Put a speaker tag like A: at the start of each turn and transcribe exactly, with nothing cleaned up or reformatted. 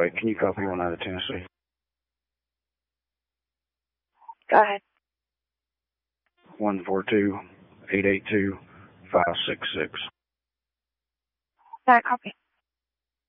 A: eight, can you copy one out of Tennessee?
B: Go ahead.
A: one four two, eight eight two, five six six.
B: Got a copy.